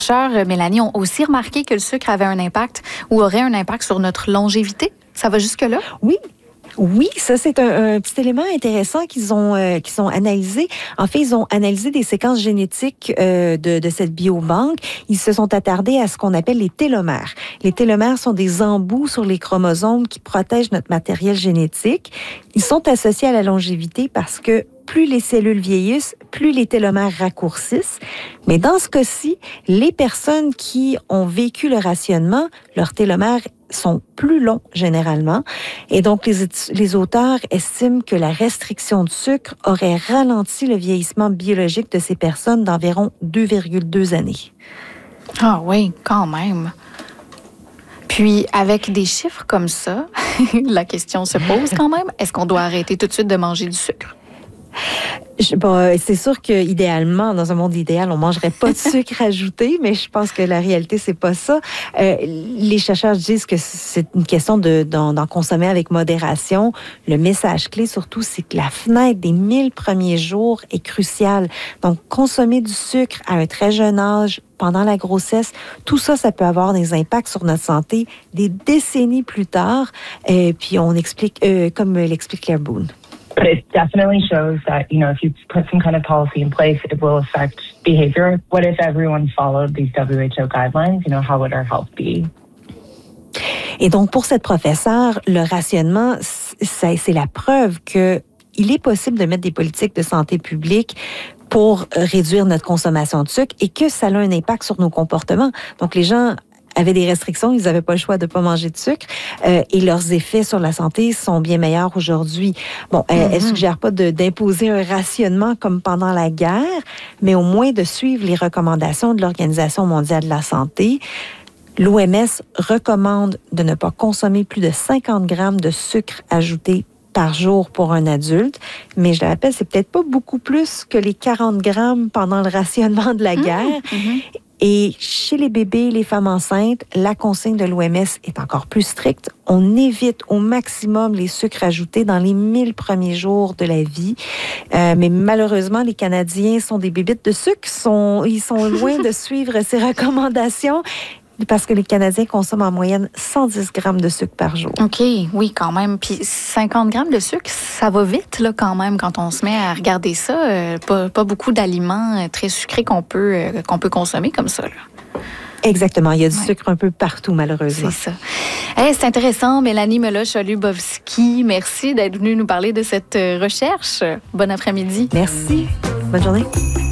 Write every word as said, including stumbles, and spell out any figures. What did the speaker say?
chercheurs, Mélanie, ont aussi remarqué que le sucre avait un impact ou aurait un impact sur notre longévité. Ça va jusque-là? Oui. Oui, ça, c'est un, un petit élément intéressant qu'ils ont, euh, qu'ils ont analysé. En fait, ils ont analysé des séquences génétiques euh, de, de cette biobanque. Ils se sont attardés à ce qu'on appelle les télomères. Les télomères sont des embouts sur les chromosomes qui protègent notre matériel génétique. Ils sont associés à la longévité parce que plus les cellules vieillissent, plus les télomères raccourcissent. Mais dans ce cas-ci, les personnes qui ont vécu le rationnement, leurs télomères sont plus longs généralement. Et donc, les, les auteurs estiment que la restriction de sucre aurait ralenti le vieillissement biologique de ces personnes d'environ deux virgule deux années. Ah oui, quand même. Puis, avec des chiffres comme ça, la question se pose quand même, est-ce qu'on doit arrêter tout de suite de manger du sucre? Je, bon, c'est sûr qu'idéalement, dans un monde idéal, on mangerait pas de sucre ajouté, mais je pense que la réalité, c'est pas ça. Euh, les chercheurs disent que c'est une question de, d'en, d'en consommer avec modération. Le message clé, surtout, c'est que la fenêtre des mille premiers jours est cruciale. Donc, consommer du sucre à un très jeune âge, pendant la grossesse, tout ça, ça peut avoir des impacts sur notre santé des décennies plus tard. Et puis, on explique, euh, comme l'explique Claire Boone. But it definitely shows that, you know, if you put some kind of policy in place, it will affect behavior. What if everyone followed these W H O guidelines? You know, how would our health be? Et donc, pour cette professeure, le rationnement, c'est, c'est la preuve que il est possible de mettre des politiques de santé publique pour réduire notre consommation de sucre et que ça a un impact sur nos comportements. Donc, les gens avaient des restrictions, ils n'avaient pas le choix de ne pas manger de sucre euh, et leurs effets sur la santé sont bien meilleurs aujourd'hui. Bon, elle ne mm-hmm. suggère pas de, d'imposer un rationnement comme pendant la guerre, mais au moins de suivre les recommandations de l'Organisation mondiale de la santé. L'O M S recommande de ne pas consommer plus de cinquante grammes de sucre ajouté par jour pour un adulte, mais je le rappelle, c'est peut-être pas beaucoup plus que les quarante grammes pendant le rationnement de la guerre. Mm-hmm. Et chez les bébés et les femmes enceintes, la consigne de l'O M S est encore plus stricte. On évite au maximum les sucres ajoutés dans les mille premiers jours de la vie. Euh, mais malheureusement, les Canadiens sont des bébites de sucre. Sont, ils sont loin de suivre ces recommandations parce que les Canadiens consomment en moyenne cent dix grammes de sucre par jour. OK, oui, quand même. Puis cinquante grammes de sucre, ça va vite, là, quand même, quand on se met à regarder ça. Euh, pas, pas beaucoup d'aliments très sucrés qu'on peut, euh, qu'on peut consommer comme ça, là. Exactement. Il y a du ouais. sucre un peu partout, malheureusement. C'est ça. Hey, c'est intéressant. Mélanie Meloche-Olubowski, merci d'être venue nous parler de cette recherche. Bon après-midi. Merci. Bonne journée.